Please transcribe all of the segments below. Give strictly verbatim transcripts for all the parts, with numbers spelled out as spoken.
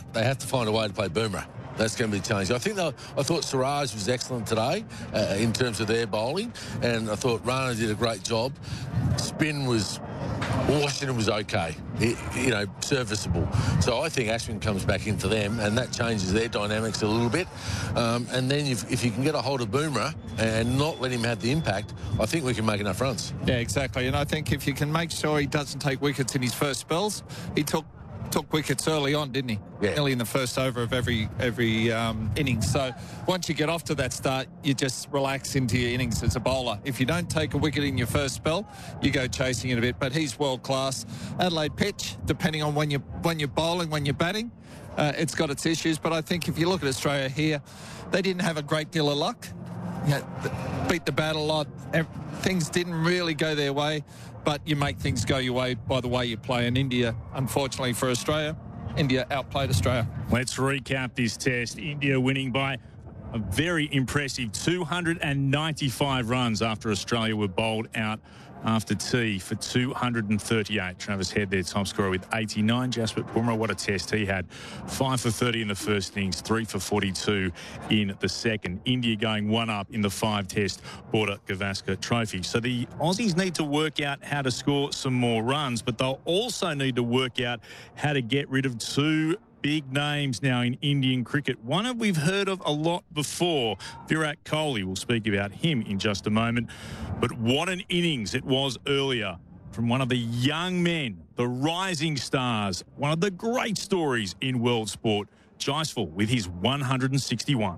But they have to find a way to play Boomerang. That's going to be challenging. I think they, I thought Siraj was excellent today uh, in terms of their bowling, and I thought Rana did a great job. Spin was, Washington was okay, it, you know, serviceable. So I think Ashwin comes back in for them, and that changes their dynamics a little bit. Um, and then if, if you can get a hold of Boomerang and not let him have the impact, I think we can make enough runs. Yeah, exactly. And I think if you can make sure he doesn't take wickets in his first spells, he took took wickets early on, didn't he? Yeah. Early in the first over of every every um, innings. So once you get off to that start, you just relax into your innings as a bowler. If you don't take a wicket in your first spell, you go chasing it a bit. But he's world class. Adelaide pitch, depending on when you when you're bowling, when you're batting, uh, it's got its issues. But I think if you look at Australia here, they didn't have a great deal of luck. Yeah, beat the bat a lot. Things didn't really go their way, but you make things go your way by the way you play. And India, unfortunately for Australia, India outplayed Australia. Let's recap this test. India winning by a very impressive two hundred ninety-five runs after Australia were bowled out after tea for two hundred thirty-eight. Travis Head, their top scorer, with eighty-nine. Jasprit Bumrah, what a test he had. five for thirty in the first innings, three for forty-two in the second. India going one up in the five-test Border Gavaskar Trophy. So the Aussies need to work out how to score some more runs, but they'll also need to work out how to get rid of two big names now in Indian cricket. One that we've heard of a lot before, Virat Kohli. We'll speak about him in just a moment. But what an innings it was earlier from one of the young men, the rising stars, one of the great stories in world sport, Jaiswal with his one hundred sixty-one.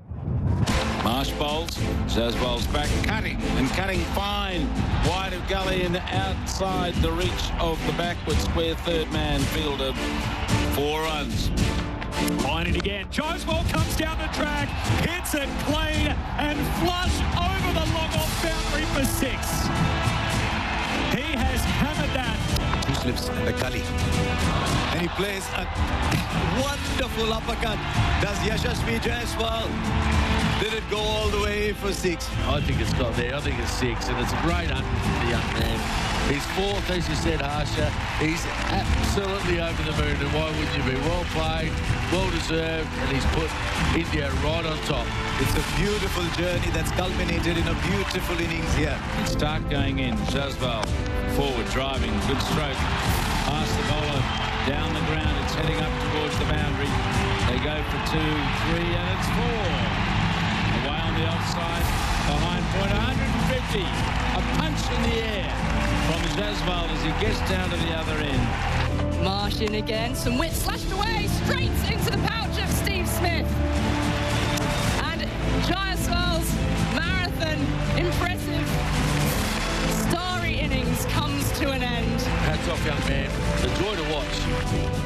Marsh bowls, Shaz bowls back, cutting and cutting fine, wide of gully and outside the reach of the backward square third man fielder. Four runs. Line it again. Jaiswal comes down the track, hits it clean and flush over the long off boundary for six. He has hammered that. Two slips in the gully. And he plays a wonderful uppercut. Does Yashasvi Jaiswal? Did it go all the way for six? I think it's got there. I think it's six, and it's a great hundred for the young man. He's fourth, as you said, Harsha. He's absolutely over the moon, and why wouldn't you be? Well played, well deserved, and he's put India right on top. It's a beautiful journey that's culminated in a beautiful innings here. Stark going in. Shazbal forward, driving, good stroke. Past the bowler, down the ground. It's heading up towards the boundary. They go for two, three, and it's four. Away on the offside, behind point one hundred fifty. A punch in the air from Jaiswal as he gets down to the other end. Marsh in again, some wit slashed away, straight into the pouch of Steve Smith. And Jaiswal's marathon, impressive, starry innings comes to an end. Hats off, young man. A joy to watch.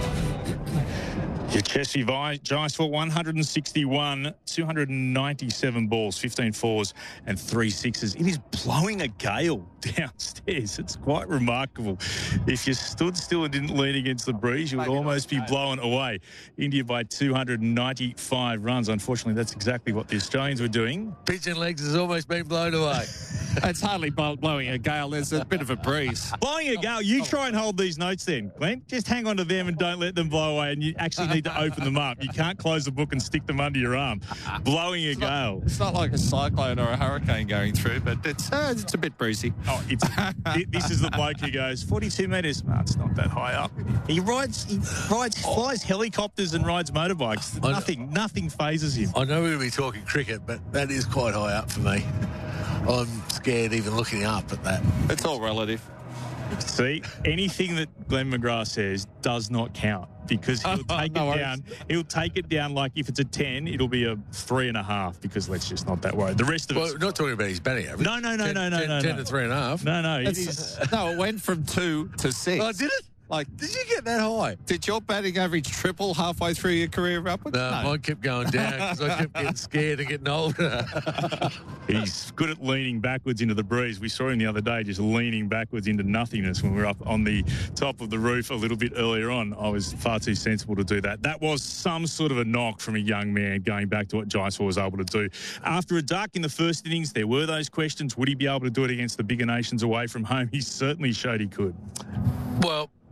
Yashasvi Jaiswal, one hundred sixty-one, two hundred ninety-seven balls, fifteen fours and three sixes. It is blowing a gale downstairs. It's quite remarkable. If you stood still and didn't lean against the breeze, you would almost be blown away. India by two hundred ninety-five runs. Unfortunately, that's exactly what the Australians were doing. Pigeon legs has almost been blown away. It's hardly blowing a gale. There's a bit of a breeze. Blowing a gale. You try and hold these notes then, Glenn. Just hang on to them and don't let them blow away. And you actually need to open them up. You can't close the book and stick them under your arm. Blowing a It's gale. not, it's not like a cyclone or a hurricane going through, but it's uh, it's a bit breezy. Oh, it's it, this is the bloke who goes forty-two metres. No, it's not that high up. He rides, he rides, flies helicopters and rides motorbikes. I Nothing, nothing phases him. I know we're going to be talking cricket, but that is quite high up for me. I'm scared even looking up at that. It's all relative. See, anything that Glenn McGrath says does not count because he'll take no it worries. down. He'll take it down like if it's a ten, it'll be a three and a half because let's just not that worried. The rest of Well, it's we're not talking about his batting average. No, no, no, ten, no, no, ten, no, ten no. to three and a half. no, no. It It's, is. no, it went from two to six. Oh, did it? Like, Did you get that high? did your batting average triple halfway through your career upwards? No, mine kept going down because I kept getting scared and getting older. He's good at leaning backwards into the breeze. We saw him the other day just leaning backwards into nothingness when we were up on the top of the roof a little bit earlier on. I was far too sensible to do that. That was some sort of a knock from a young man going back to what Jaiswal was able to do. After a duck in the first innings, there were those questions. Would he be able to do it against the bigger nations away from home? He certainly showed he could. Well,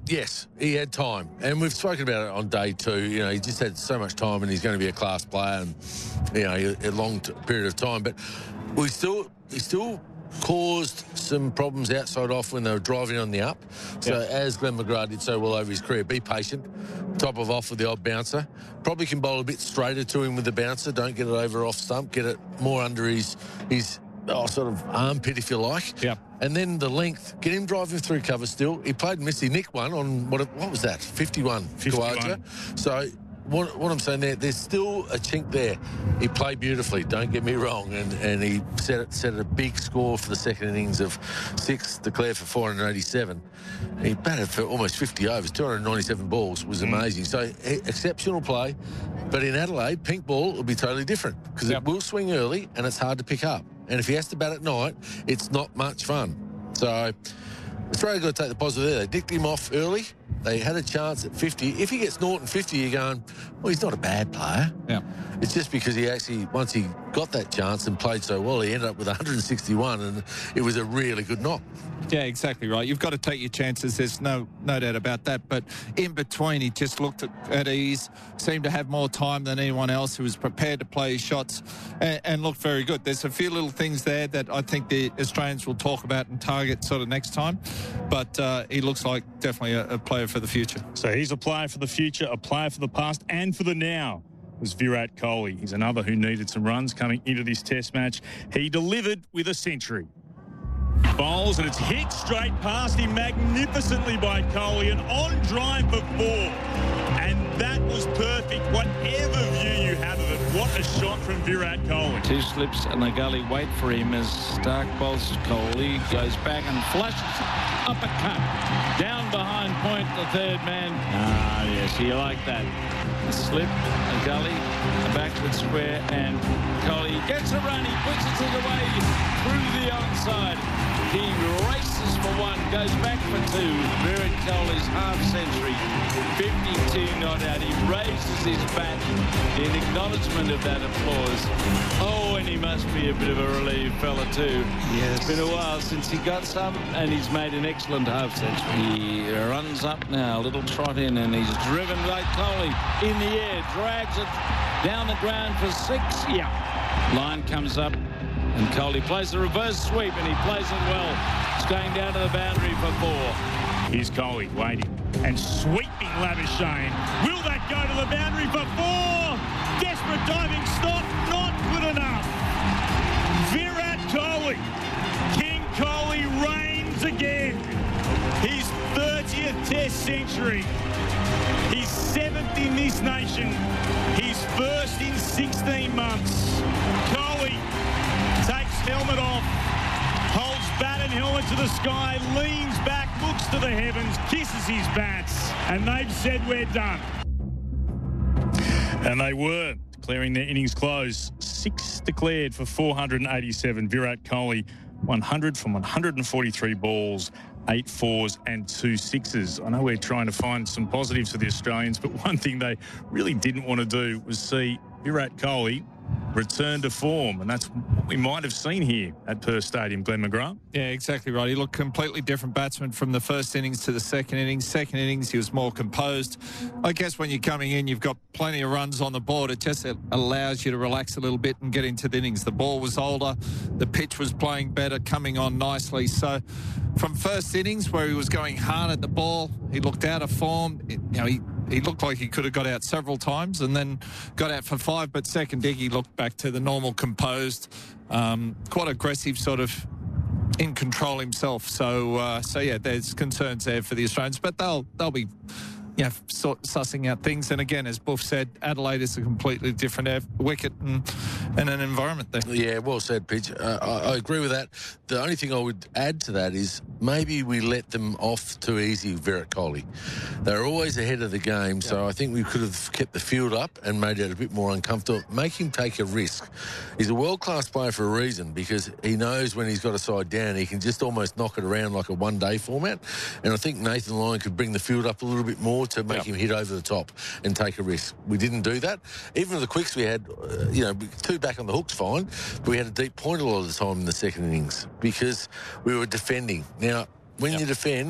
Yes, he had time, and we've spoken about it on day two. You know, he just had so much time, and he's going to be a class player, and you know, a long t- period of time. But we still, he still caused some problems outside off when they were driving on the up. So Yep. as Glenn McGrath did so well over his career, be patient, top of off with the odd bouncer. Probably can bowl a bit straighter to him with the bouncer. Don't get it over off stump. Get it more under his his oh, sort of armpit, if you like. Yep. And then the length, get him driving through cover still. He played Missy Nick one on, what what was that, fifty-one. fifty-one. Kawaja. So what, what I'm saying there, there's still a chink there. He played beautifully, don't get me wrong, and, and he set, set a big score for the second innings of six, declared for four hundred eighty-seven. He batted for almost fifty overs, two hundred ninety-seven balls, was amazing. So e- exceptional play, but in Adelaide, pink ball will be totally different because Yep. it will swing early and it's hard to pick up. And if he has to bat at night, it's not much fun. So Australia got to take the positive there. They dicked him off early. They had a chance at fifty. If he gets Norton fifty, you're going, well, he's not a bad player. Yeah. It's just because he actually, once he got that chance and played so well, he ended up with one hundred sixty-one, and it was a really good knock. Yeah, exactly right. You've got to take your chances. There's no no doubt about that. But in between, he just looked at, at ease, seemed to have more time than anyone else, who was prepared to play his shots and, and looked very good. There's a few little things there that I think the Australians will talk about and target sort of next time. But uh, he looks like definitely a, a player for the future. So he's a player for the future, a player for the past and for the now. Was Virat Kohli. He's another who needed some runs coming into this test match. He delivered with a century. Bowls, and it's hit straight past him magnificently by Kohli, and on drive for four. And that was perfect, whatever view you have of it. What a shot from Virat Kohli. Two slips and the gully wait for him as Stark bowls Kohli, goes back and flushes, uppercut, down behind point, the third man. Ah, yes, you like that. A slip, a gully, a backward square, and Kohli gets a run, he pushes it away through the onside. He races for one, goes back for two. Virat Kohli's half century, fifty-two not out. He raises his bat in acknowledgement of that applause. Oh, and he must be a bit of a relieved fella too. Yes. It's been a while since he got some, and he's made an excellent half century. He runs up now, a little trot in, and he's driven like Kohli in the air, drags it down the ground for six. Yeah. Line comes up. And Kohli plays the reverse sweep, and he plays it well. It's going down to the boundary for four. Here's Kohli waiting and sweeping Labuschagne. Will that go to the boundary for four? Desperate diving stop, not good enough. Virat Kohli, King Kohli reigns again. His thirtieth Test century. His seventh in this nation. His first in sixteen months. Kohli takes helmet off, holds bat and helmet to the sky, leans back, looks to the heavens, kisses his bats, and they've said we're done. And they were, declaring their innings close. Six declared for four hundred eighty-seven. Virat Kohli, one hundred from one hundred forty-three balls, eight fours and two sixes. I know we're trying to find some positives for the Australians, but one thing they really didn't want to do was see Virat Kohli return to form, and that's what we might have seen here at Perth Stadium, Glenn McGrath. Yeah, exactly right. He looked completely different batsman from the first innings to the second innings. Second innings, he was more composed. I guess when you're coming in, you've got plenty of runs on the board. It just allows you to relax a little bit and get into the innings. The ball was older. The pitch was playing better, coming on nicely. So from first innings, where he was going hard at the ball, he looked out of form. It, you know, he He looked like he could have got out several times and then got out for five, but second dig he looked back to the normal composed, um, quite aggressive sort of in control himself. So, uh, so yeah, there's concerns there for the Australians, but they'll they'll be, you know, sort sussing out things. And again, as Buff said, Adelaide is a completely different av- wicket and, and an environment there. Yeah, well said, Pitch. Uh, I, I agree with that. The only thing I would add to that is maybe we let them off too easy, Virat Kohli. They're always ahead of the game, so I think we could have kept the field up and made it a bit more uncomfortable. Make him take a risk. He's a world-class player for a reason, because he knows when he's got a side down, he can just almost knock it around like a one-day format. And I think Nathan Lyon could bring the field up a little bit more to make Yep. him hit over the top and take a risk. We didn't do that. Even with the quicks we had, uh, you know, two back on the hook's fine, but we had a deep point a lot of the time in the second innings because we were defending. Now, when Yep. you defend,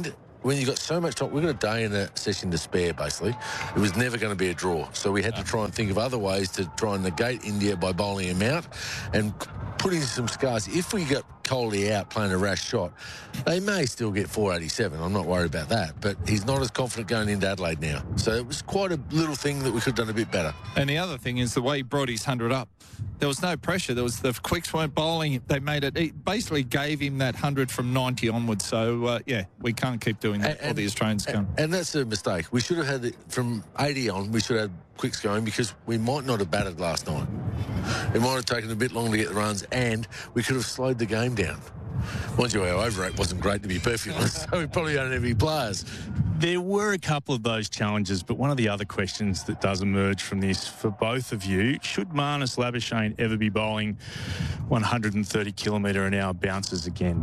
when you got so much time, we've got a day in a session to spare, basically. It was never going to be a draw. So we had to try and think of other ways to try and negate India by bowling him out and putting some scars. If we got Kohli out playing a rash shot, they may still get four eighty-seven. I'm not worried about that. But he's not as confident going into Adelaide now. So it was quite a little thing that we could have done a bit better. And the other thing is the way he brought his hundred up. There was no pressure. There was the quicks weren't bowling. They made it. It basically gave him that hundred from ninety onwards. So uh, yeah, we can't keep doing that while the Australians come. And, and that's a mistake. We should have had it from eighty on. We should have had quicks going because we might not have batted last night. It might have taken a bit longer to get the runs, and we could have slowed the game down. Mind you, our over rate wasn't great, to be perfectly honest, so we probably don't have any players. There were a couple of those challenges, but one of the other questions that does emerge from this for both of you, should Marnus Labuschagne ever be bowling one hundred thirty kilometre an hour bounces again?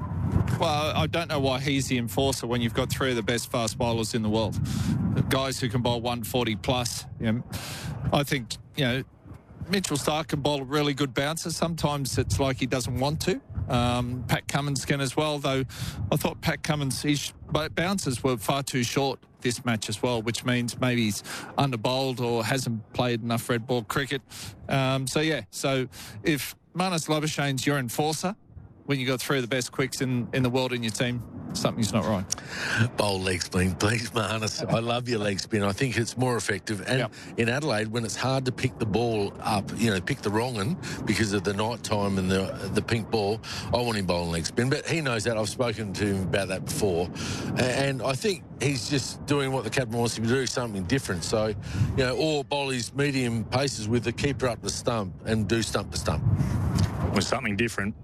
Well, I don't know why he's the enforcer when you've got three of the best fast bowlers in the world. Guys who can bowl one forty plus. You know, I think, you know, Mitchell Starc can bowl a really good bouncer. Sometimes it's like he doesn't want to. Um, Pat Cummins can as well, though I thought Pat Cummins' his bouncers were far too short this match as well, which means maybe he's under-bowled or hasn't played enough red ball cricket. Um, so, yeah, so if Marnus Labuschagne's your enforcer, when you've got three of the best quicks in, in the world in your team, something's not right. Bowl leg spin, please, Marnus. I love your leg spin. I think it's more effective. And yep. in Adelaide, when it's hard to pick the ball up, you know, pick the wrong one because of the night time and the the pink ball, I want him bowling leg spin. But he knows that. I've spoken to him about that before. And I think he's just doing what the captain wants him to do, something different. So, you know, or bowl his medium paces with the keeper up the stump and do stump to stump. Or something different.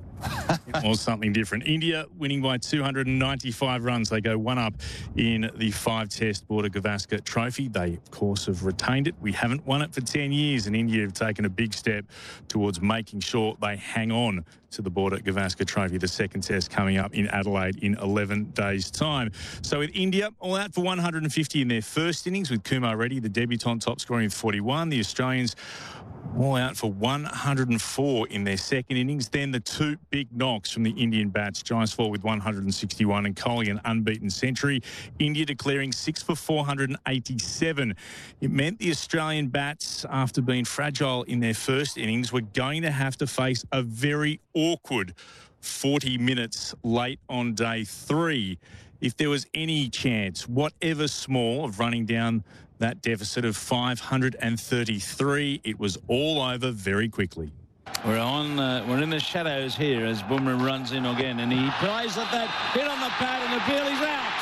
or something different. India winning by two hundred ninety-five runs. They go one up in the five-test Border Gavaskar Trophy. They, of course, have retained it. We haven't won it for ten years, and India have taken a big step towards making sure they hang on to the Border Gavaskar Trophy. The second test coming up in Adelaide in eleven days' time. So with India all out for one hundred fifty in their first innings, with Kumar Reddy, the debutant, top scoring with forty-one. The Australians all out for one hundred four in their second innings. Then the two big knocks from the Indian bats. Jaiswal with one hundred sixty-one and Kohli an unbeaten century. India declaring six for four hundred eighty-seven. It meant the Australian bats, after being fragile in their first innings, were going to have to face a very awkward forty minutes late on day three. If there was any chance, whatever small, of running down that deficit of five hundred thirty-three, it was all over very quickly. We're on. Uh, we're in the shadows here as Bumrah runs in again, and he plays at that hit on the pad, and the ball is out.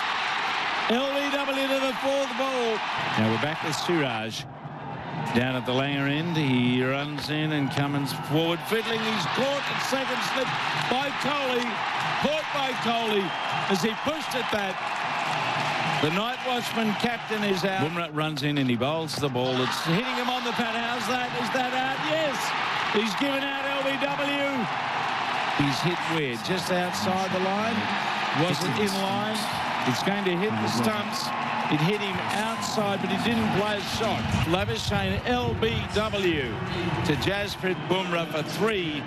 L B W to the fourth ball. Now we're back with Suraj down at the Langer end. He runs in and Cummins forward fiddling. He's caught at second slip by Kohli. Caught by Kohli as he pushed at that. The night watchman captain is out. Bumrah runs in and he bowls the ball. It's hitting him on the pad. How's that? Is that out? Yes. He's given out L B W. He's hit where? Just outside the line. Wasn't in line. It's going to hit the stumps. It hit him outside, but he didn't play a shot. Labuschagne L B W to Jasprit Bumrah for three.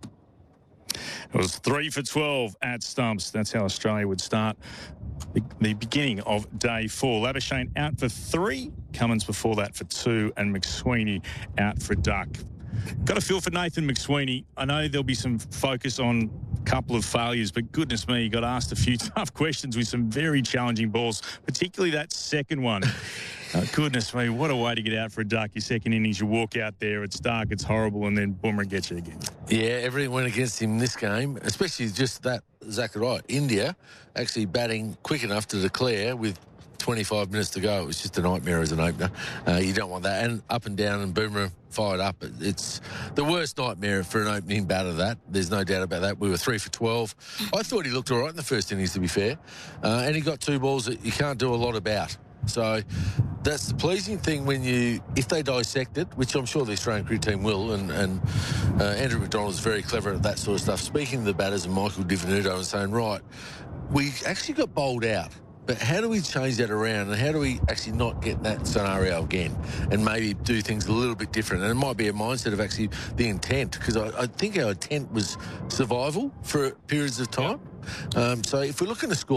It was three for twelve at stumps. That's how Australia would start the, the beginning of day four. Labuschagne out for three. Cummins before that for two. And McSweeney out for a duck. Got a feel for Nathan McSweeney. I know there'll be some focus on a couple of failures, but goodness me, he got asked a few tough questions with some very challenging balls, particularly that second one. Uh, goodness me, what a way to get out for a duck. Your second innings, you walk out there, it's dark, it's horrible, and then Bumrah gets you again. Yeah, everything went against him this game, especially just that, exactly right. India actually batting quick enough to declare with twenty-five minutes to go. It was just a nightmare as an opener. Uh, you don't want that. And up and down and Bumrah fired up. It's the worst nightmare for an opening batter, that. There's no doubt about that. We were three for twelve. I thought he looked all right in the first innings, to be fair. Uh, and he got two balls that you can't do a lot about. So that's the pleasing thing when you, if they dissect it, which I'm sure the Australian cricket team will, and, and uh, Andrew McDonald is very clever at that sort of stuff, speaking to the batters and Michael Di Venuto and saying, right, we actually got bowled out. But how do we change that around, and how do we actually not get that scenario again and maybe do things a little bit different? And it might be a mindset of actually the intent, because I, I think our intent was survival for periods of time. Um, so if we're looking to score,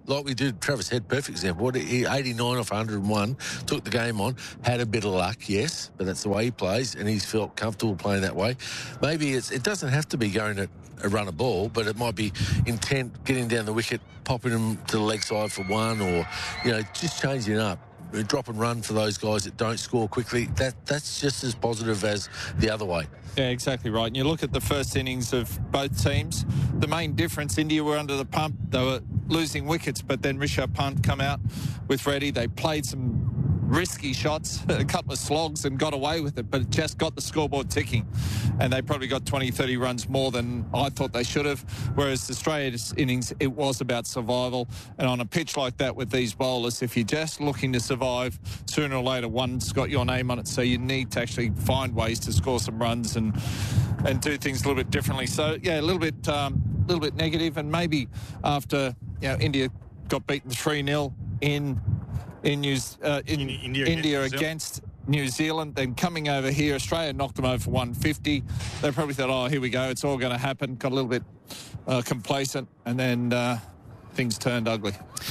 like we did Travis Head, perfect example. What, he, eighty-nine off one hundred and one, took the game on, had a bit of luck, yes, but that's the way he plays, and he's felt comfortable playing that way. Maybe it's, it doesn't have to be going at a run of ball, but it might be intent, getting down the wicket, popping him to the leg side for one, or, you know, just changing it up. Drop and run for those guys that don't score quickly. That That's just as positive as the other way. Yeah, exactly right. And you look at the first innings of both teams, the main difference, India were under the pump. They were losing wickets, but then Rishabh Pant come out with Reddy. They played some risky shots, a couple of slogs, and got away with it, but it just got the scoreboard ticking. And they probably got twenty, thirty runs more than I thought they should have. Whereas Australia's innings, it was about survival. And on a pitch like that with these bowlers, if you're just looking to survive, sooner or later one's got your name on it. So you need to actually find ways to score some runs and and do things a little bit differently. So yeah, a little bit um, a little bit negative. And maybe after, you know, India got beaten three nil in in New uh, in, in India, India against, against New Zealand, then coming over here, Australia knocked them over for one fifty. They probably thought, oh, here we go, it's all going to happen. Got a little bit uh, complacent, and then uh, things turned ugly.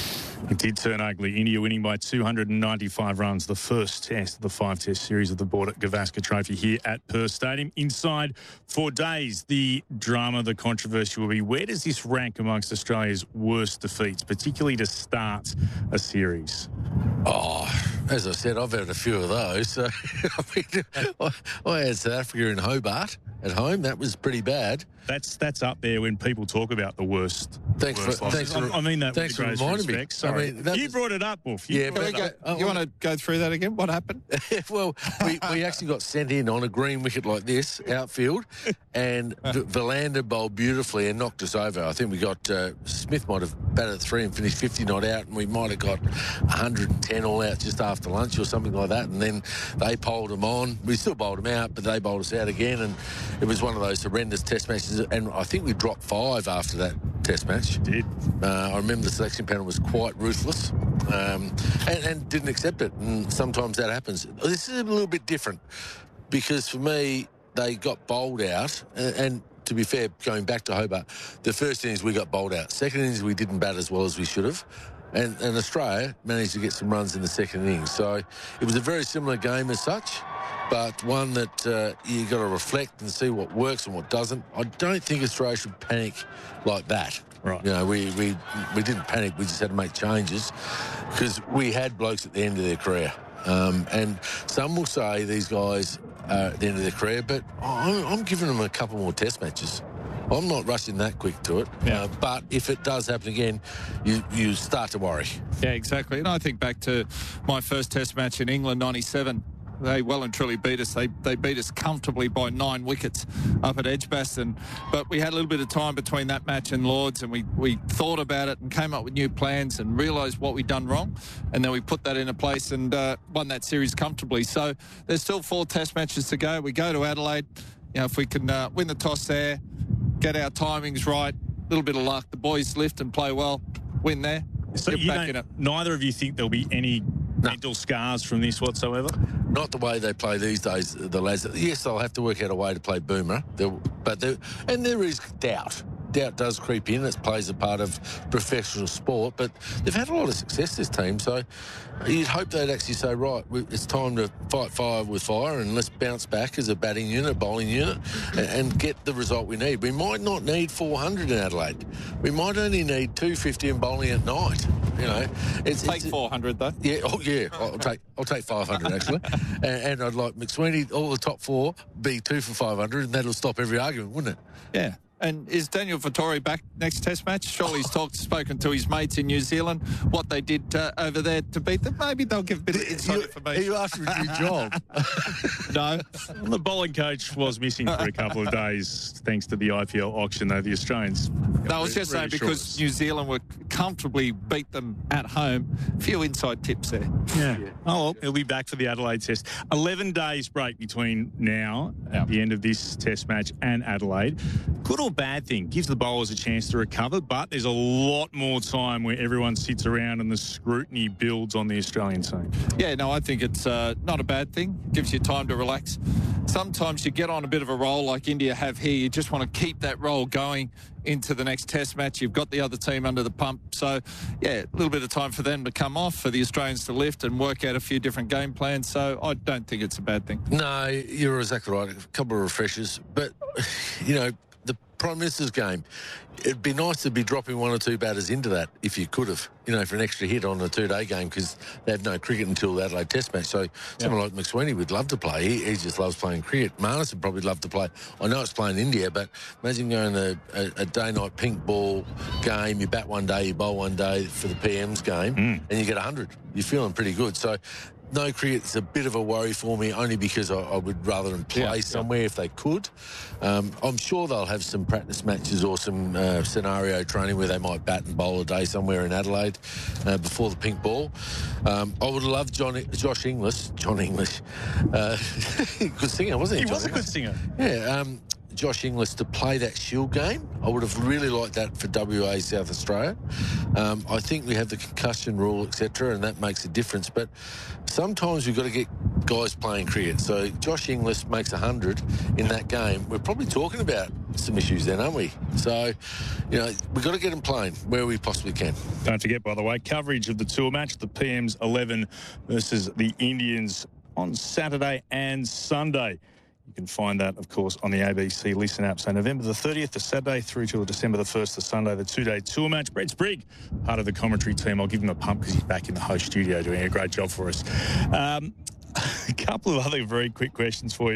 It did turn ugly. India winning by two hundred ninety-five runs, the first test of the five-test series of the Border Gavaskar Trophy here at Perth Stadium. Inside for days, the drama, the controversy will be, where does this rank amongst Australia's worst defeats, particularly to start a series? Oh, as I said, I've had a few of those. So, I mean, I, I had South Africa in Hobart at home. That was pretty bad. That's that's up there when people talk about the worst. Thanks worst for thanks I, for, I mean that thanks with for reminding me. Sorry. I mean, that you was, brought it up, Wolf. You yeah, but go, uh, you want to go through that again? What happened? Well, we, we actually got sent in on a green wicket like this, outfield, and v- Verlander bowled beautifully and knocked us over. I think we got, uh, Smith might have batted three and finished fifty not out, and we might have got one hundred and ten all out just after lunch or something like that, and then they bowled them on. We still bowled them out, but they bowled us out again, and it was one of those horrendous test matches, and I think we dropped five after that test match. You did. Uh, I remember the selection panel was quite ruthless, um, and, and didn't accept it, and sometimes that happens. This is a little bit different, because for me, they got bowled out, and, and to be fair, going back to Hobart, the first innings we got bowled out. Second innings we didn't bat as well as we should have. And, and Australia managed to get some runs in the second innings. So it was a very similar game as such, but one that uh, you got to reflect and see what works and what doesn't. I don't think Australia should panic like that. Right. You know, we, we, we didn't panic. We just had to make changes, because we had blokes at the end of their career. Um, and some will say these guys are at the end of their career, but I'm, I'm giving them a couple more test matches. I'm not rushing that quick to it. Yeah. Uh, but if it does happen again, you, you start to worry. Yeah, exactly. And I think back to my first test match in England, ninety-seven. They well and truly beat us. They they beat us comfortably by nine wickets up at Edgbaston. But we had a little bit of time between that match and Lords, and we, we thought about it and came up with new plans and realised what we'd done wrong. And then we put that into place and uh, won that series comfortably. So there's still four test matches to go. We go to Adelaide. You know, if we can uh, win the toss there, get our timings right, a little bit of luck, the boys lift and play well, win there. So you back in it. Neither of you think there'll be any no. mental scars from this whatsoever? Not the way they play these days, the lads. Yes, they'll have to work out a way to play Boomer, but there, and there is doubt. Doubt does creep in. It plays a part of professional sport, but they've had a lot of success, this team. So you'd hope they'd actually say, right, it's time to fight fire with fire, and let's bounce back as a batting unit, a bowling unit, and, and get the result we need. We might not need four hundred in Adelaide. We might only need two fifty in bowling at night. You know, it's take it's, four hundred though. Yeah, oh yeah, I'll take I'll take five hundred actually, and, and I'd like McSweeney, all the top four, be two for five hundred, and that'll stop every argument, wouldn't it? Yeah. And is Daniel Vettori back next Test match? Surely he's talked, spoken to his mates in New Zealand, what they did uh, over there to beat them. Maybe they'll give a bit of insight information. Are you after a new job? No. Well, the bowling coach was missing for a couple of days thanks to the I P L auction, though the Australians... No, I was just saying because New Zealand were comfortably beat them at home. A few inside tips there. Yeah. yeah. Oh, well, he'll be back for the Adelaide Test. eleven days break between now, at the end of this Test match, and Adelaide. Good or bad thing. Gives the bowlers a chance to recover, but there's a lot more time where everyone sits around and the scrutiny builds on the Australian team. Yeah, no, I think it's uh, not a bad thing. Gives you time to relax. Sometimes you get on a bit of a roll like India have here. You just want to keep that roll going into the next test match. You've got the other team under the pump. So, yeah, a little bit of time for them to come off, for the Australians to lift and work out a few different game plans. So I don't think it's a bad thing. No, you're exactly right. A couple of refreshers. But, you know, the Prime Minister's game, it'd be nice to be dropping one or two batters into that if you could have, you know, for an extra hit on a two-day game because they have no cricket until the Adelaide Test match. So yeah. someone like McSweeney would love to play. He, he just loves playing cricket. Marnus would probably love to play. I know it's playing India, but imagine going a, a, a day-night pink ball game. You bat one day, you bowl one day for the P M's game, mm. and you get one hundred. You're feeling pretty good. So no cricket is a bit of a worry for me, only because I, I would rather them play yeah, somewhere yeah. if they could. Um, I'm sure they'll have some practice matches or some uh, scenario training where they might bat and bowl a day somewhere in Adelaide uh, before the pink ball. Um, I would love John, Josh Inglis, John English, uh, good singer, wasn't he? He John was a English? good singer. Yeah. Um, Josh Inglis to play that Shield game. I would have really liked that for W A South Australia. Um, I think we have the concussion rule, et cetera, and that makes a difference. But sometimes we've got to get guys playing cricket. So Josh Inglis makes one hundred in that game. We're probably talking about some issues then, aren't we? So, you know, we've got to get him playing where we possibly can. Don't forget, by the way, coverage of the tour match, the P M's eleven versus the Indians on Saturday and Sunday. You can find that, of course, on the A B C Listen app. So November the thirtieth, the Saturday, through till December the first, the Sunday, the two-day tour match. Brett Sprigg, part of the commentary team. I'll give him a pump because he's back in the host studio doing a great job for us. Um, a couple of other very quick questions for you.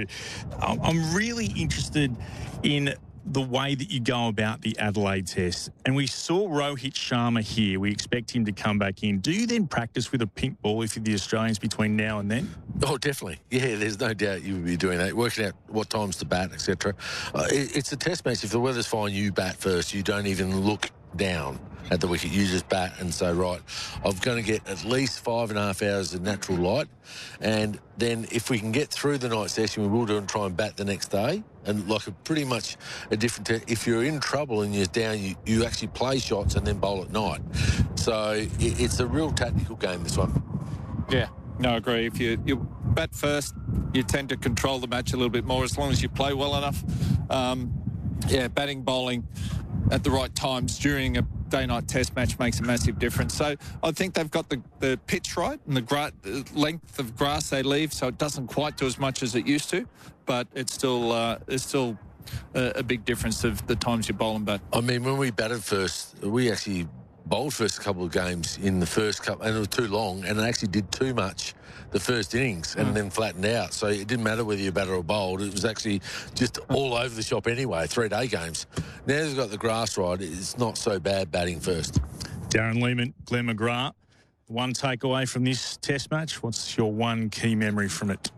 I'm really interested in the way that you go about the Adelaide Test. And we saw Rohit Sharma here. We expect him to come back in. Do you then practice with a pink ball if you're the Australians between now and then? Oh, definitely. Yeah, there's no doubt you would be doing that, working out what times to bat, et cetera. Uh, it, it's a test match. If the weather's fine, you bat first. You don't even look down at the wicket. You just bat and say, right, I'm going to get at least five and a half hours of natural light. And then if we can get through the night session, we will do and try and bat the next day. And like a pretty much a different... Te- if you're in trouble and you're down, you, you actually play shots and then bowl at night. So it, it's a real tactical game, this one. Yeah. No, I agree. If you, you bat first, you tend to control the match a little bit more as long as you play well enough. Um, yeah, batting, bowling at the right times during a day-night test match makes a massive difference. So I think they've got the, the pitch right and the, gra- the length of grass they leave, so it doesn't quite do as much as it used to, but it's still uh, it's still a, a big difference of the times you bowl and bat. I mean, when we batted first, we actually bowled first couple of games in the first couple, and it was too long, and it actually did too much the first innings and mm. then flattened out. So it didn't matter whether you batted or bowled. It was actually just all over the shop anyway, three-day games. Now they've got the grass right. It's not so bad batting first. Darren Lehmann, Glenn McGrath, one takeaway from this test match. What's your one key memory from it?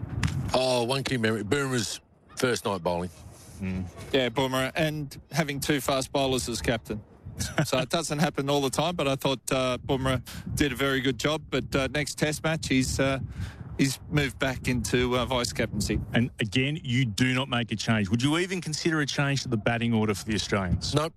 Oh, one key memory. Boomer's first night bowling. Mm. Yeah, Boomer, and having two fast bowlers as captain. So it doesn't happen all the time, but I thought uh, Bumrah did a very good job. But uh, next test match, he's uh, he's moved back into uh, vice-captaincy. And again, you do not make a change. Would you even consider a change to the batting order for the Australians? No.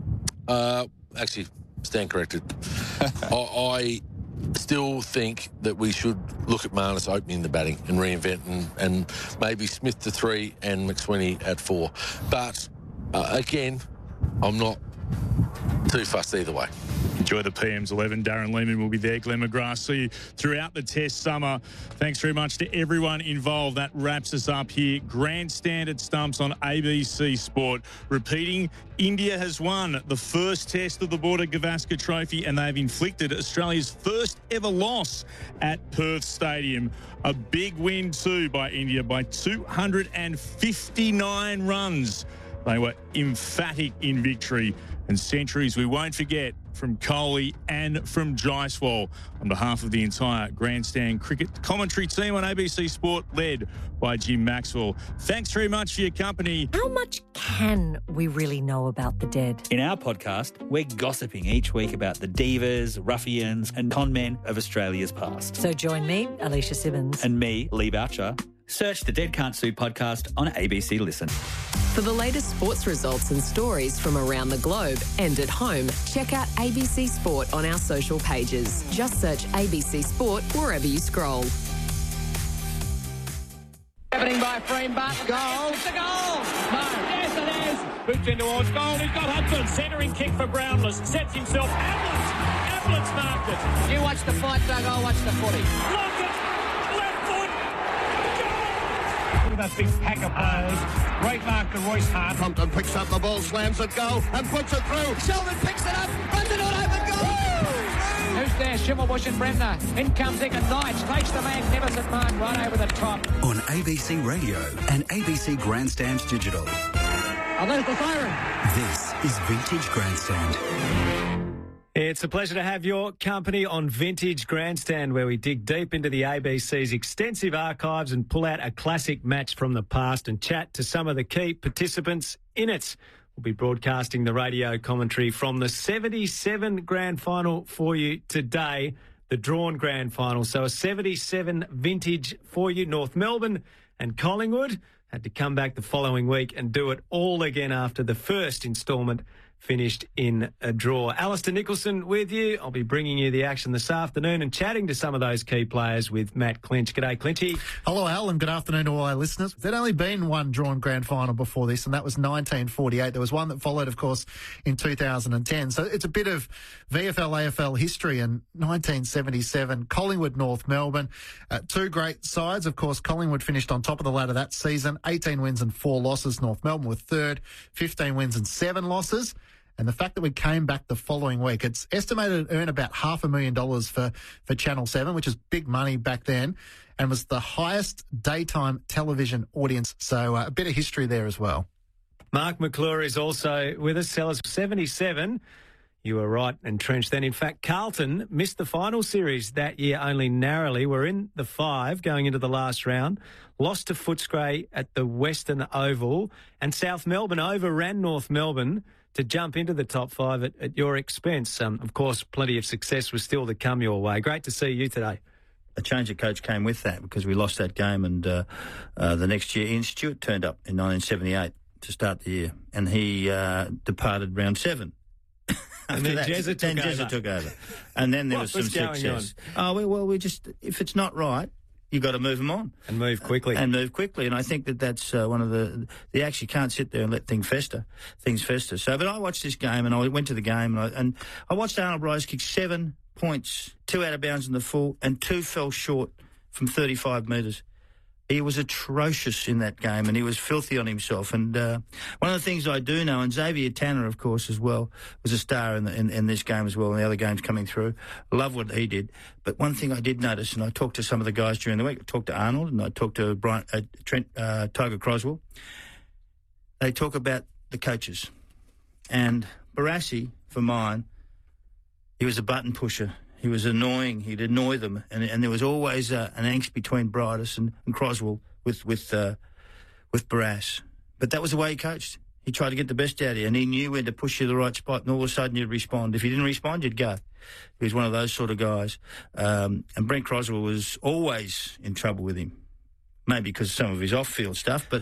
Uh, actually, stand corrected. I, I still think that we should look at Marnus opening the batting and reinvent and, and maybe Smith to three and McSweeney at four. But, uh, again, I'm not too fussed either way. Enjoy the P M's eleven. Darren Lehmann will be there. Glenn McGrath. See you throughout the test summer. Thanks very much to everyone involved. That wraps us up here. Grandstand at Stumps on A B C Sport. Repeating, India has won the first test of the Border Gavaskar Trophy, and they've inflicted Australia's first ever loss at Perth Stadium. A big win too by India by two hundred fifty-nine runs. They were emphatic in victory, and centuries we won't forget from Kohli and from Jaiswal. On behalf of the entire Grandstand cricket commentary team on A B C Sport, led by Jim Maxwell, thanks very much for your company. How much can we really know about the dead? In our podcast, we're gossiping each week about the divas, ruffians and con men of Australia's past. So join me, Alicia Simmons. And me, Lee Boucher, Search the Dead Can't Sue podcast on A B C Listen. For the latest sports results and stories from around the globe and at home, check out A B C Sport on our social pages. Just search A B C Sport wherever you scroll. Happening by Freem Barton. Goal. It's a goal. No. Yes, it is. Boots in towards goal. He's got Hudson. Centering kick for Brownless. Sets himself. Ambulance. Ambulance marked it. You watch the fight, Doug. I'll watch the footy. Lock it. Left foot. Goal. Look at that big pack of players. Great mark to Royce Hart. Compton picks up the ball, slams it, goal, and puts it through. Sheldon picks it up. Runs it on open goal. Who's there? Schimmelbusch and Bremner. In comes Egan Knights. Takes the magnificent mark right over the top. On A B C Radio and A B C Grandstands Digital. Oh, there's the siren. This is Vintage Grandstand. It's a pleasure to have your company on Vintage Grandstand, where we dig deep into the A B C's extensive archives and pull out a classic match from the past and chat to some of the key participants in it. We'll be broadcasting the radio commentary from the seventy-seven Grand Final for you today, the drawn Grand Final. So a seventy-seven vintage for you. North Melbourne and Collingwood had to come back the following week and do it all again after the first instalment finished in a draw. Alistair Nicholson with you. I'll be bringing you the action this afternoon and chatting to some of those key players with Matt Clinch. G'day, Clinchy. Hello, Al, and good afternoon to all our listeners. There'd only been one drawn grand final before this, and that was nineteen forty-eight. There was one that followed, of course, in two thousand ten. So it's a bit of V F L, A F L history. And nineteen seventy-seven, Collingwood, North Melbourne. Uh, two great sides. Of course, Collingwood finished on top of the ladder that season. eighteen wins and four losses. North Melbourne were third. fifteen wins and seven losses. And the fact that we came back the following week, it's estimated to earn about half a million dollars for, for Channel seven, which is big money back then, and was the highest daytime television audience. So uh, a bit of history there as well. Mark McClure is also with us. Sellers seventy-seven. You were right, entrenched then. In fact, Carlton missed the final series that year only narrowly. We're in the five going into the last round. Lost to Footscray at the Western Oval. And South Melbourne overran North Melbourne to jump into the top five at, at your expense. Um, of course, plenty of success was still to come your way. Great to see you today. A change of coach came with that because we lost that game, and uh, uh, the next year Ian Stewart turned up in nineteen seventy-eight to start the year, and he uh, departed round seven. And then Jezza took, Jezza took over. And then there what was some was going success. On? Oh, well, well, we just, if it's not right, you've got to move them on. And move quickly. And move quickly. And I think that that's uh, one of the... You actually can't sit there and let things fester. Things fester. So, but I watched this game, and I went to the game, and I, and I watched Arnold Bryce kick seven points, two out of bounds in the full, and two fell short from thirty-five metres. He was atrocious in that game, and he was filthy on himself. And uh, one of the things I do know, and Xavier Tanner, of course, as well, was a star in, the, in, in this game as well, and the other games coming through. Love what he did. But one thing I did notice, and I talked to some of the guys during the week, I talked to Arnold, and I talked to Brian, uh, Trent uh, Tiger Croswell. They talk about the coaches. And Barassi, for mine, he was a button pusher. He was annoying. He'd annoy them, and and there was always uh, an angst between Brightus and, and Croswell with with uh, with Barras. But that was the way he coached. He tried to get the best out of you, and he knew when to push you to the right spot, and all of a sudden you'd respond. If you didn't respond, you'd go. He was one of those sort of guys. Um, and Brent Croswell was always in trouble with him. Maybe because of some of his off-field stuff, but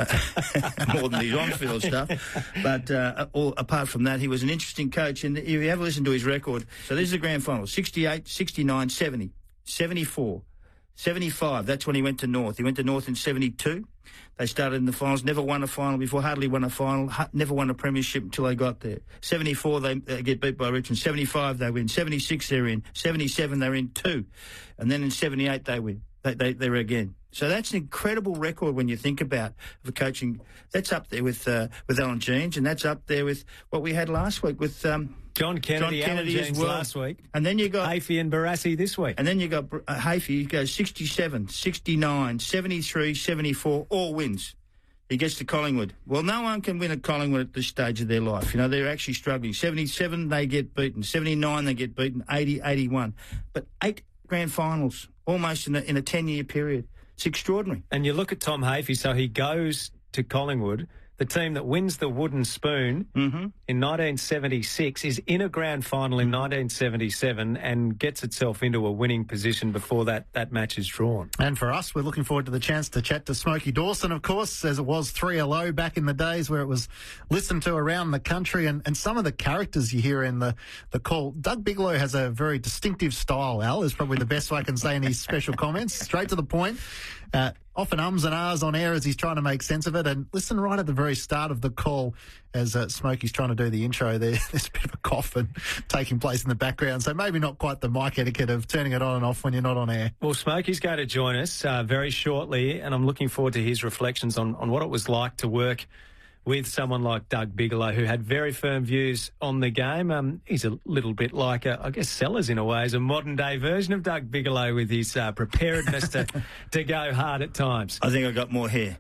uh, more than his on-field stuff. But uh, all, apart from that, he was an interesting coach. And if you have a listen to his record, so this is the grand final, sixty-eight, sixty-nine, seventy, seventy-four, seventy-five. That's when he went to North. He went to North in seventy-two. They started in the finals, never won a final before, hardly won a final, never won a premiership until they got there. seventy-four, they, they get beat by Richmond. seventy-five, they win. seventy-six, they're in. seventy-seven, they're in two. And then in seventy-eight, they win. They, they, they're again. So that's an incredible record when you think about the coaching. That's up there with uh, with Alan Jeans, and that's up there with what we had last week with um, John Kennedy, John Kennedy Alan Jeans as well. last week. And then you got Hafey and Barassi this week. And then you got uh, Hafey, he goes sixty-seven, sixty-nine, seventy-three, seventy-four, all wins. He gets to Collingwood. Well, no one can win at Collingwood at this stage of their life. You know, they're actually struggling. seventy-seven, they get beaten. seventy-nine, they get beaten. eighty, eighty-one. But eight grand finals, almost in a, in a ten-year period. It's extraordinary. And you look at Tom Hafey, so he goes to Collingwood, the team that wins the wooden spoon mm-hmm. in nineteen seventy-six is in a grand final in nineteen seventy-seven and gets itself into a winning position before that, that match is drawn. And for us, we're looking forward to the chance to chat to Smokey Dawson, of course, as it was three L O back in the days where it was listened to around the country, and, and some of the characters you hear in the, the call. Doug Bigelow has a very distinctive style, Al, is probably the best I can say in his special comments. Straight to the point. Uh, often ums and ahs on air as he's trying to make sense of it. And listen right at the very start of the call as uh, Smokey's trying to do the intro there. There's a bit of a cough taking place in the background. So maybe not quite the mic etiquette of turning it on and off when you're not on air. Well, Smokey's going to join us uh, very shortly, and I'm looking forward to his reflections on, on what it was like to work with someone like Doug Bigelow, who had very firm views on the game. Um, he's a little bit like, a, I guess, Sellers in a way, is a modern-day version of Doug Bigelow with his uh, preparedness to, to go hard at times. I think I got more hair.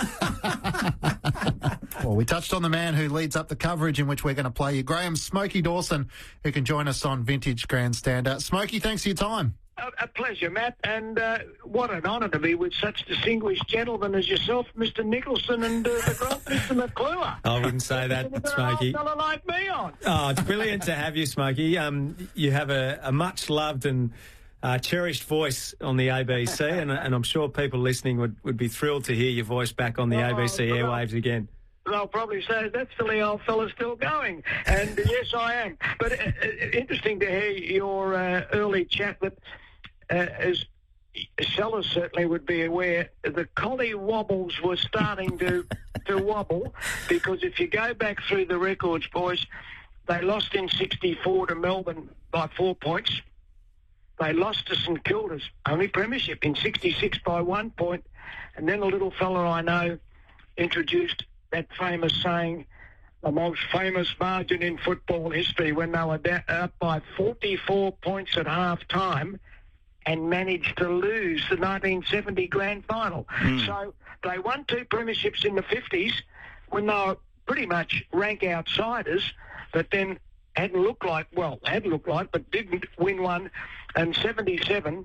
Well, we touched on the man who leads up the coverage in which we're going to play you, Graham Smokey Dawson, who can join us on Vintage Grandstand. Uh, Smokey, thanks for your time. A pleasure, Matt, and uh, what an honour to be with such distinguished gentlemen as yourself, Mister Nicholson, and uh, the great Mister McClure. I wouldn't say that, With Smokey. A fellow like me on. Oh, it's brilliant to have you, Smokey. Um, you have a, a much-loved and uh, cherished voice on the A B C, and, and I'm sure people listening would, would be thrilled to hear your voice back on the oh, A B C airwaves again. They'll probably say, that silly old fella's still going. And yes, I am. But uh, uh, interesting to hear your uh, early chat that, uh, as Sellers certainly would be aware, the collie wobbles were starting to, to wobble, because if you go back through the records, boys, they lost in sixty-four to Melbourne by four points. They lost to St Kilda's only premiership in sixty-six by one point. And then a little fella I know introduced that famous saying, the most famous margin in football history, when they were da- up by forty-four points at half-time and managed to lose the nineteen seventy grand final. Mm. So they won two premierships in the fifties when they were pretty much rank outsiders, but then hadn't looked like, well, had looked like, but didn't win one. And seventy-seven,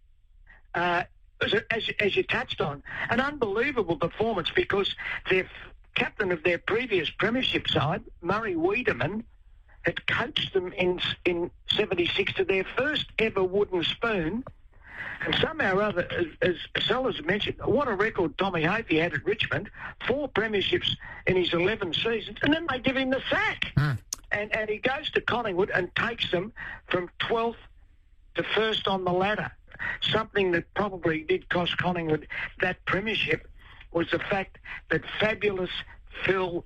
uh, as, as you touched on, an unbelievable performance, because their captain of their previous premiership side, Murray Wiedemann, had coached them in in seventy-six to their first ever wooden spoon. And somehow or other, as, as Sellers mentioned, what a record Tommy Hafey had at Richmond, four premierships in his eleven seasons, and then they give him the sack. Mm. And, and he goes to Collingwood and takes them from twelfth to first on the ladder. Something that probably did cost Collingwood that premiership was the fact that fabulous Phil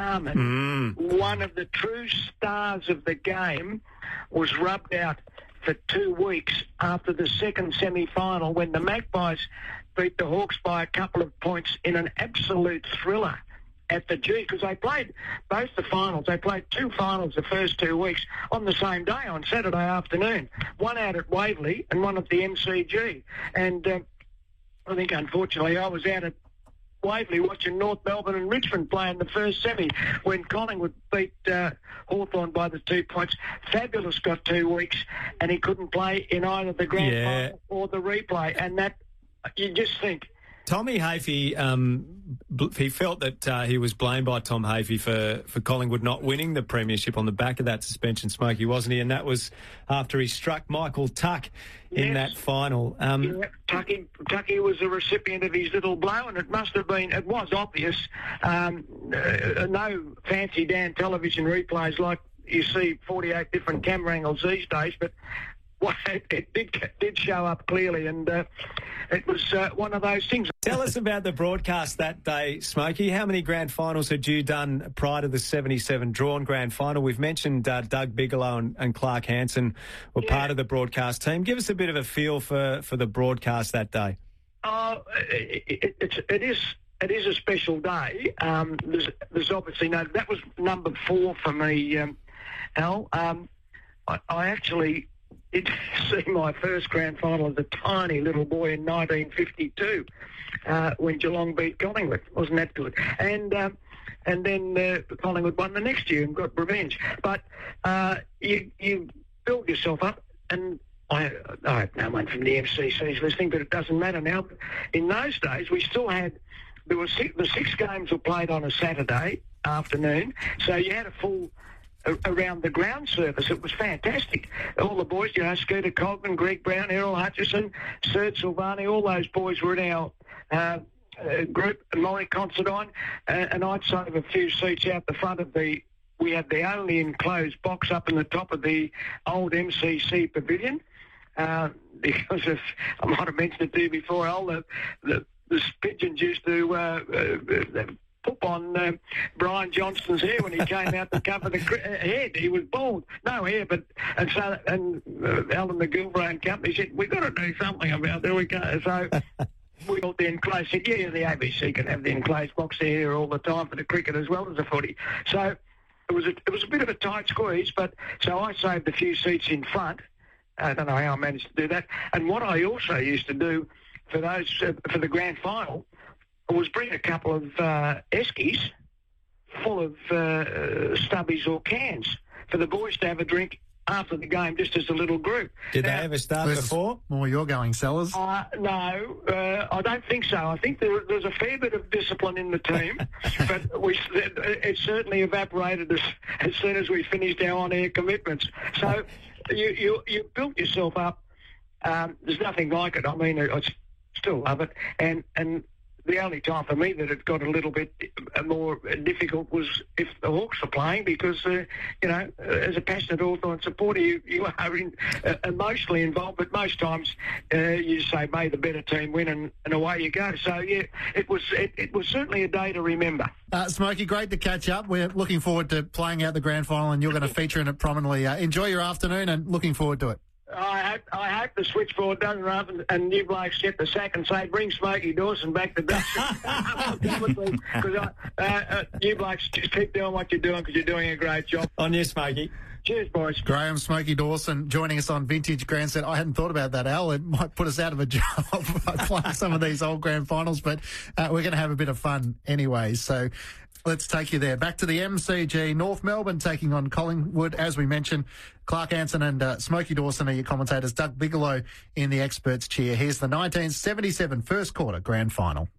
Carman, mm. one of the true stars of the game, was rubbed out for two weeks after the second semi-final when the Magpies beat the Hawks by a couple of points in an absolute thriller at the G, because they played both the finals. They played two finals the first two weeks on the same day, on Saturday afternoon. One out at Waverley and one at the M C G. And uh, I think, unfortunately, I was out at Waverley watching North Melbourne and Richmond play in the first semi when Collingwood beat uh, Hawthorn by the two points. Fabulous got two weeks and he couldn't play in either the grand yeah. final or the replay. And that, you just think... Tommy Hafey, um, he felt that uh, he was blamed by Tom Hafey for, for Collingwood not winning the premiership on the back of that suspension, Smokey, wasn't he? And that was after he struck Michael Tuck in yes. that final. Um, yeah, Tucky, Tucky was a recipient of his little blow, and it must have been, it was obvious. Um, uh, no fancy Dan television replays like you see forty-eight different camera angles these days, but well, it, it did did show up clearly, and uh, it was uh, one of those things. Tell us about the broadcast that day, Smokey. How many grand finals had you done prior to the seventy-seven drawn grand final? We've mentioned uh, Doug Bigelow and, and Clark Hansen were yeah. part of the broadcast team. Give us a bit of a feel for, for the broadcast that day. Uh, it, it, it's, it is it is a special day. Um, there's, there's obviously no... That was number four for me, um, Al. Um, I, I actually... did see my first grand final as a tiny little boy in nineteen fifty-two uh, when Geelong beat Collingwood. Wasn't that good? And um, and then uh, Collingwood won the next year and got revenge. But uh, you you build yourself up, and I, I hope no one from the M C C is listening, but it doesn't matter now. In those days, we still had there were six, the six games were played on a Saturday afternoon, so you had a full around the ground service. It was fantastic. All the boys, you know, Scooter Cogman, Greg Brown, Errol Hutchison, Serge Silvani, all those boys were in our uh, uh, group, Laurie Considine, uh, and I'd save a few seats out the front of the, we had the only enclosed box up in the top of the old M C C pavilion, uh, because of, I might have mentioned it to you before, all the, the, the pigeons used to uh, uh, put on uh, Brian Johnston's hair when he came out to cover the cr- head. He was bald, no hair, but and so and uh, Alan McGilvray and company said we've got to do something about it. We go so. We got the enclosed. Said, yeah, the A B C can have the enclosed box there all the time for the cricket as well as the footy. So it was a, it was a bit of a tight squeeze, but so I saved a few seats in front. I don't know how I managed to do that. And what I also used to do for those uh, for the grand final was bring a couple of uh, eskies full of uh, stubbies or cans for the boys to have a drink after the game, just as a little group. Did now, they ever start before? More you're going, Sellers. Uh, no, uh, I don't think so. I think there, there's a fair bit of discipline in the team, but we, it certainly evaporated as, as soon as we finished our on-air commitments. So you, you, you built yourself up. Um, there's nothing like it. I mean, I still love it. And, and the only time for me that it got a little bit more difficult was if the Hawks are playing, because, uh, you know, as a passionate Hawthorn supporter, you, you are in, uh, emotionally involved, but most times uh, you say, may the better team win, and, and away you go. So, yeah, it was it, it was certainly a day to remember. Uh, Smokey, great to catch up. We're looking forward to playing out the grand final, and you're going to feature in it prominently. Uh, enjoy your afternoon, and looking forward to it. I hope, I hope the switchboard doesn't run up and, and you blokes get the sack and say, bring Smokey Dawson back to Dawson. Because uh, uh, you blokes just keep doing what you're doing because you're doing a great job. On you, Smokey. Cheers, boys. Graham Smokey Dawson joining us on Vintage Grandstand. I hadn't thought about that, Al. It might put us out of a job by playing some of these old grand finals, but uh, we're going to have a bit of fun anyway. So let's take you there. Back to the M C G. North Melbourne taking on Collingwood. As we mentioned, Clark Anson and uh, Smokey Dawson are your commentators. Doug Bigelow in the experts chair. Here's the nineteen seventy-seven first quarter grand final.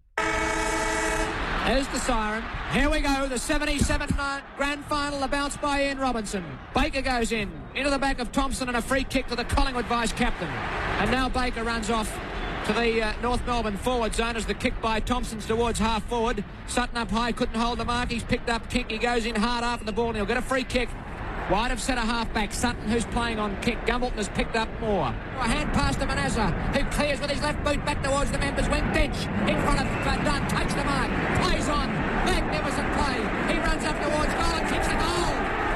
There's the siren. Here we go, the seventy-seven uh, grand final, the bounce by Ian Robinson. Baker goes in, into the back of Thompson, and a free kick to the Collingwood vice-captain. And now Baker runs off to the uh, North Melbourne forward zone as the kick by Thompson's towards half forward. Sutton up high, couldn't hold the mark. He's picked up Kink. He goes in hard after the ball, and he'll get a free kick. Wide of centre half-back, Sutton, who's playing on kick. Gumbleton has picked up more. A hand pass to Manassa, who clears with his left boot back towards the members' wing. Dench in front of uh, Dunn, takes the mark, plays on. Magnificent play. He runs up towards goal and kicks the goal.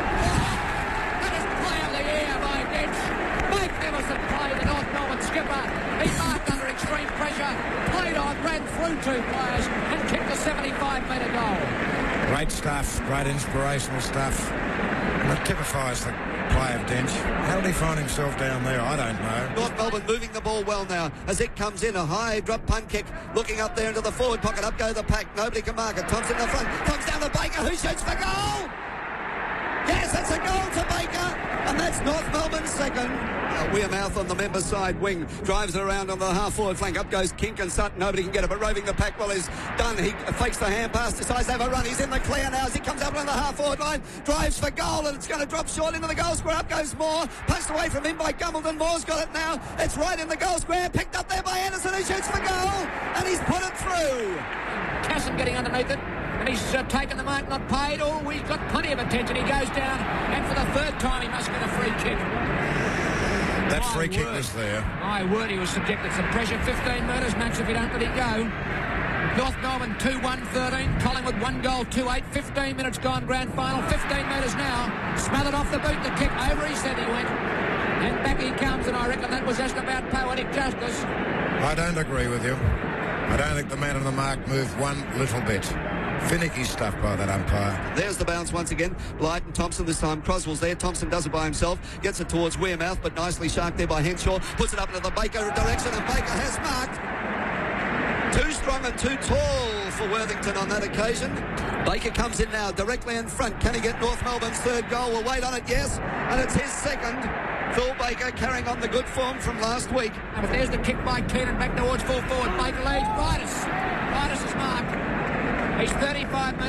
That is play of the year by Dench. Magnificent play. The North Melbourne skipper. He marked under extreme pressure, played on, ran through two players and kicked a seventy-five metre goal. Great stuff, great inspirational stuff. And it typifies the play of Dench. How did he find himself down there? I don't know. North Melbourne moving the ball well now as it comes in. A high drop punt kick. Looking up there into the forward pocket. Up go the pack. Nobody can mark it. Thompson in the front. Comes down to Baker, who shoots for goal. Yes, it's a goal to Baker. And that's North Melbourne's second. Uh, Wearmouth on the member side wing. Drives it around on the half-forward flank. Up goes Kink and Sutton. Nobody can get it, but roving the pack well is done. He fakes the hand pass, decides to have a run. He's in the clear now as he comes up on the half-forward line. Drives for goal, and it's going to drop short into the goal square. Up goes Moore. Punched away from him by Gumbleton. Moore's got it now. It's right in the goal square. Picked up there by Anderson, who shoots for goal. And he's put it through. Casson getting underneath it. And he's uh, taken the mark, not paid. Oh, he's got plenty of attention. He goes down, and for the third time, he must get a free kick. That My free kick word. was there. My word, he was subjected to some pressure. fifteen metres, Max, if he don't let it go. North Melbourne two one thirteen. Collingwood one goal, two eight. fifteen minutes gone, grand final. fifteen metres now. Smothered off the boot, the kick over his head he went. And back he comes, and I reckon that was just about poetic justice. I don't agree with you. I don't think the man on the mark moved one little bit. Finicky stuff by that umpire. There's the bounce once again. Blight and Thompson this time. Croswell's there. Thompson does it by himself. Gets it towards Wearmouth, but nicely sharked there by Henshaw. Puts it up into the Baker direction, and Baker has marked. Too strong and too tall for Worthington on that occasion. Baker comes in now, directly in front. Can he get North Melbourne's third goal? We'll wait on it, yes. And it's his second. Phil Baker carrying on the good form from last week. But there's the kick by Keenan back towards full forward. Baker leads. Rightus. Rightus is marked.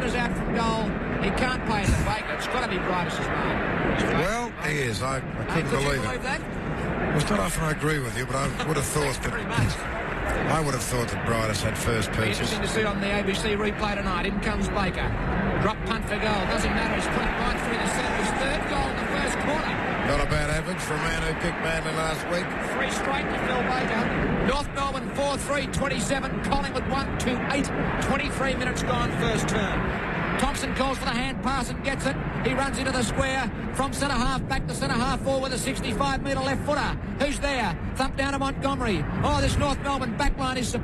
metres out from goal. He can't play the Baker. It's got to be Bridus' mark. Well, he is. I, I couldn't Could you believe believe it. that? Well, it's not often I agree with you, but I would have thought that... I would have thought that Bridus had first purchase. Interesting to see on the A B C replay tonight. In comes Baker. Drop punt for goal. Doesn't matter. He's put it right through the centre. His third goal in the first quarter. Not a bad average for a man who kicked badly last week. Three straight to Phil Baker. North Melbourne four three twenty-seven. Collingwood one two eight. twenty-three minutes gone first term. Thompson calls for the hand pass and gets it. He runs into the square from centre half back to centre half forward with a sixty-five metre left footer. Who's there? Thump down to Montgomery. Oh, this North Melbourne backline is